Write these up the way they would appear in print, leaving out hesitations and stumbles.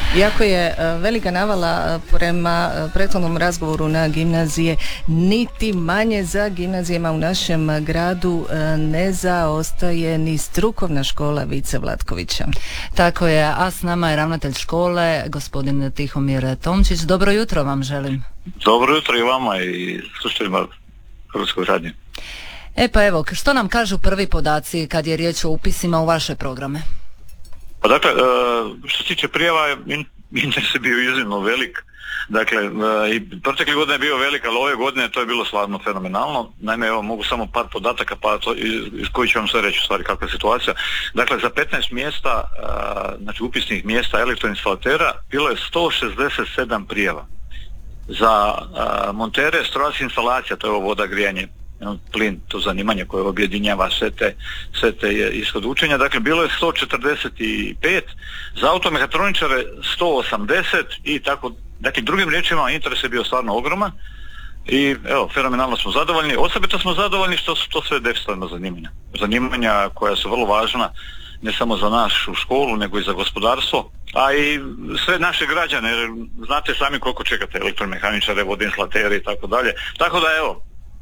Iako je velika navala prema prethodnom razgovoru na gimnazije, niti manje za gimnazijama u našem gradu ne zaostaje ni strukovna škola Vice Vlatkovića. Tako je, a s nama je ravnatelj škole, gospodin Tihomir Tomčić. Dobro jutro vam želim. Dobro jutro i vama i slušateljima Hrvatskog radija. Pa evo, što nam kažu prvi podaci kad je riječ o upisima u vaše programe? Pa dakle, što se tiče prijava, interes je bio iznimno velik. Dakle, i protekle godine je bio velik, ali ove godine to je bilo stvarno fenomenalno. Naime, evo, mogu samo par podataka, pa to, iz koji ću vam sve reći u stvari kakva je situacija. Dakle, za 15 mjesta, znači upisnih mjesta elektroinstalatera, bilo je 167 prijava. Za montere strojarskih instalacija, to je ovo voda, grijanje, plin, to zanimanje koje objedinjava sve te ishod učenja, dakle bilo je 145, za automehatroničare 180 i tako, dakle drugim riječima interes je bio stvarno ogroman i evo, fenomenalno smo zadovoljni. Osobito smo zadovoljni što su to sve deficitarna zanimanja koja su vrlo važna ne samo za našu školu nego i za gospodarstvo, a i sve naše građane, jer znate sami koliko čekate elektromehaničare, vodoinstalatere i tako dalje, tako da evo,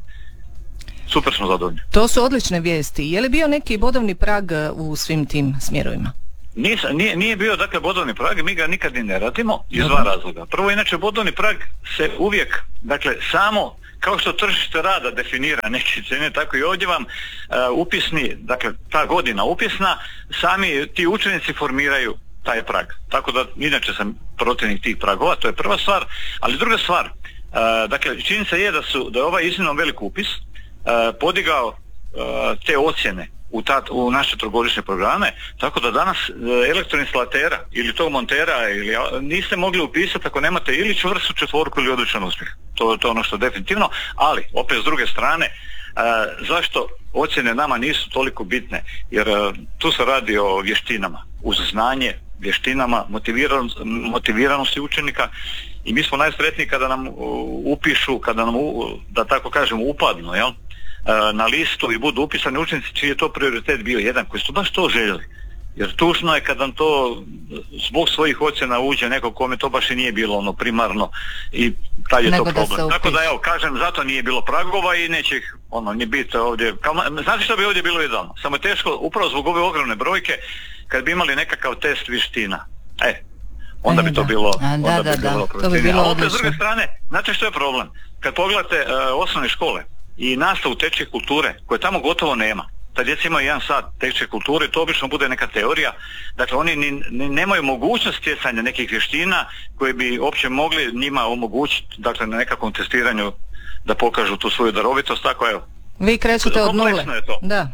super smo zadovoljni. To su odlične vijesti. Je li bio neki bodovni prag u svim tim smjerovima? Nije bio dakle bodovni prag, mi ga nikad ni ne radimo iz dva razloga. Prvo, inače bodovni prag se uvijek, dakle samo kao što tržište rada definira neke cijene, tako i ovdje vam upisni, dakle ta godina upisna, sami ti učenici formiraju taj prag. Tako da inače sam protivnik tih pragova, to je prva stvar, ali druga stvar, dakle činjenica je da je ovaj iznimno velik upis podigao te ocjene u naše trogodišnje programe, tako da danas elektroinstalatera ili tog montera ili niste mogli upisati ako nemate ili čvrstu četvorku ili odličan uspjeh. To je ono što definitivno, ali opet s druge strane, zašto ocjene nama nisu toliko bitne? Jer tu se radi o vještinama, uz znanje, vještinama, motiviranosti učenika i mi smo najsretniji kada nam upišu, kada nam, da tako kažemo, upadnu, jel? Na listu i budu upisani učenici čiji je to prioritet bio jedan, koji su baš to željeli. Jer tužno je kada nam to zbog svojih ocjena uđe neko kome to baš i nije bilo ono primarno i taj je to problem. Tako da evo, kažem, zato nije bilo pragova i neće ih ni biti ovdje. Znate što bi ovdje bilo idealno? Samo je teško, upravo zbog ove ogromne brojke, kad bi imali nekakav test vještina. Onda bi to bilo to bi bilo odlično. S druge strane, znate što je problem? Kad pogledate osnovne škole i nastavu tečke kulture, koje tamo gotovo nema. Ta djeca imaju 1 sat tečke kulture, to obično bude neka teorija. Dakle, oni nemaju mogućnost stjecanja nekih vještina koje bi uopće mogli njima omogućiti, dakle, na nekakvom testiranju da pokažu tu svoju darovitost. Tako, evo. Vi krećete od nule. Da.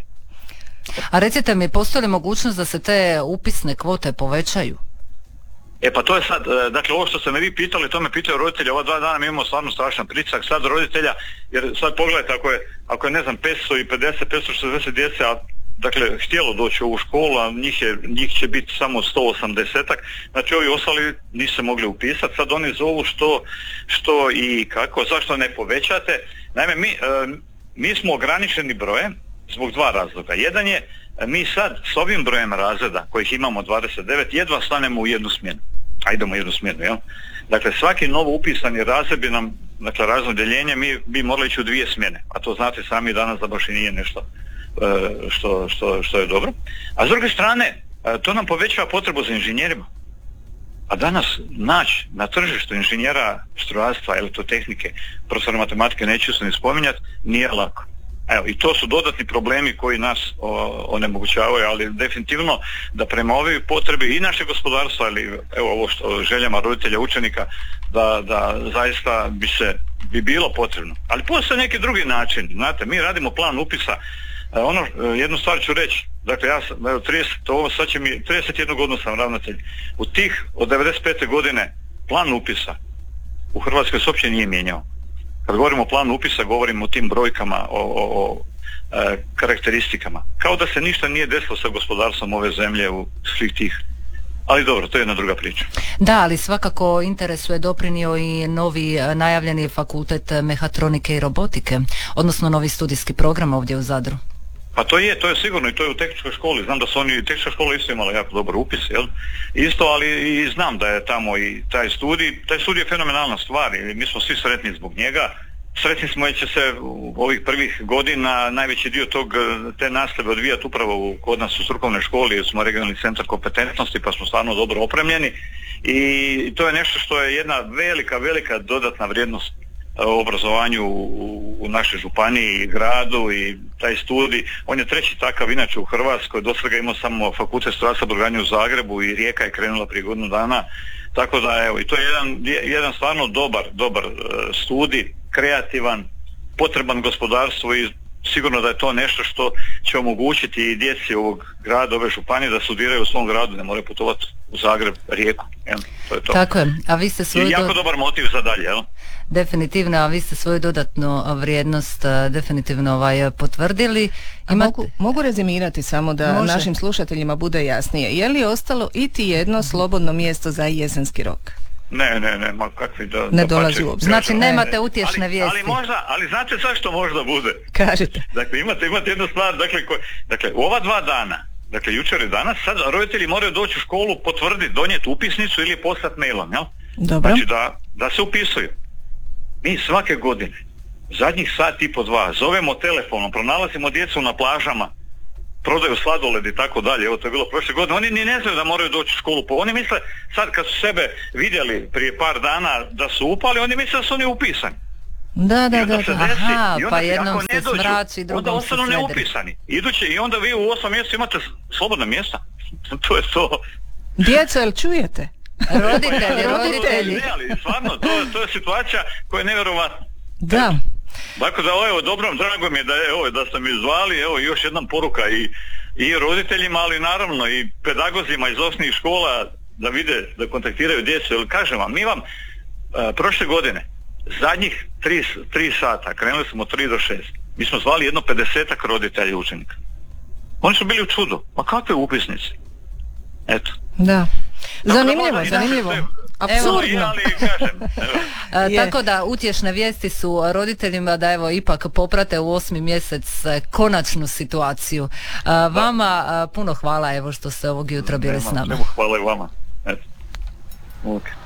A recite mi, postoji li mogućnost da se te upisne kvote povećaju? Pa to je sad, dakle ovo što ste me vi pitali, to me pitaju roditelji, ova 2 dana mi imamo stvarno strašan pritisak sad roditelja, jer sad pogledajte, ako je ne znam 550, 560 djece, a dakle htjelo doći u ovu školu, a njih će biti samo 180-ak, znači ovi ostali nisu se mogli upisati, sad oni zovu što i kako, zašto ne povećate. Naime, mi smo ograničeni brojem zbog 2 razloga. Jedan je, mi sad s ovim brojem razreda kojih imamo 29 jedva stanemo u jednu smjenu. Idemo u jednu smjenu, jel? Dakle, svaki novo upisani razred bi nam, dakle, razno deljenje, mi bi morali ići u 2 smjene. A to znate sami danas da baš i nije nešto što je dobro. A s druge strane, to nam povećava potrebu za inženjerima. A danas naći na tržištu inženjera strojarstva, elektrotehnike, profesora matematike, neću se ni spominjati, nije lako. Evo, i to su dodatni problemi koji nas onemogućavaju, ali definitivno da prema ovoj potrebi i naše gospodarstva, ali evo ovo što željama roditelja, učenika, da zaista bi bilo potrebno. Ali postoje neki drugi način, znate, mi radimo plan upisa, jednu stvar ću reći, dakle ja sam, evo 31 godinu sam ravnatelj, od 95. godine plan upisa u Hrvatskoj se uopće nije mijenjao. Kad govorimo o planu upisa, govorimo o tim brojkama, o karakteristikama. Kao da se ništa nije desilo sa gospodarstvom ove zemlje u svih tih. Ali dobro, to je jedna druga priča. Da, ali svakako interesu je doprinio i novi najavljeni fakultet mehatronike i robotike, odnosno novi studijski program ovdje u Zadru. Pa to je sigurno i to je u tehničkoj školi. Znam da su oni, tehnička škola isto imala jako dobar upis, jel? Isto, ali i znam da je tamo i taj studij je fenomenalna stvar i mi smo svi sretni zbog njega. Sretni smo jer će se u ovih prvih godina najveći dio te nastave odvijati upravo kod nas u strukovnoj školi jer smo regionalni centar kompetentnosti pa smo stvarno dobro opremljeni i to je nešto što je jedna velika dodatna vrijednost obrazovanju u našoj županiji i gradu i taj studij. On je treći takav inače u Hrvatskoj, do svega imao samo fakultet strojarstva brodogradnje u Zagrebu i Rijeka je krenula prije godinu dana, tako da evo i to je jedan stvarno dobar studij, kreativan, potreban gospodarstvu i sigurno da je to nešto što će omogućiti i djeci ovog grada, ove županije da studiraju u svom gradu, ne moraju putovati u Zagreb, Rijeku. To je to. Tako je, a vi ste svoju... I jako dobar motiv za dalje, jel? Definitivno, a vi ste svoju dodatnu vrijednost definitivno potvrdili. Mogu rezimirati samo da našim slušateljima bude jasnije. Je li ostalo iti jedno slobodno mjesto za jesenski rok? Ne, ma kakvi da... Ne dolazi u obzir. Znači nemate utješne vijesti. Ali znate zašto možda bude? Kažite. Dakle, imate jednu stvar, dakle, u ova 2 dana, dakle, jučer i danas, sad roditelji moraju doći u školu, potvrditi, donijeti upisnicu ili poslati mailom, jel? Dobro. Znači da se upisuju. Mi svake godine, zadnjih sat i po 2, zovemo telefonom, pronalazimo djecu na plažama, prodaju sladoled i tako dalje, evo to je bilo prošle godine, oni ni ne znaju da moraju doći u školu, oni misle, sad kad su sebe vidjeli prije par dana da su upali, oni misle da su oni upisani. Da. Aha, i onda pa jednom se smrači, drugom se ostanu neupisani. I onda vi u 8 mjesecu imate slobodna mjesta. To je to. Djeco, jel čujete? Roditelji. Ne, ali stvarno, to je situacija koja je nevjerovatna. Da. Dakle, da evo, dobro, drago mi je da ste mi zvali, evo još jedna poruka i roditeljima, ali naravno i pedagozima iz osnovnih škola da vide, da kontaktiraju djecu, jer kažem vam, mi vam prošle godine zadnjih 3 sata, krenuli smo od 3 do 6, mi smo zvali jedno 50-ak roditelja i učenika. Oni su bili u čudu, ma kakve upisnice? Eto. Da. Zanimljivo. Apsurdno. Tako da utješne vijesti su roditeljima da evo ipak poprate u 8. mjesec konačnu situaciju. Vama puno hvala evo što ste ovog jutra bili s nama. Hvala i vama. Eto. Okay.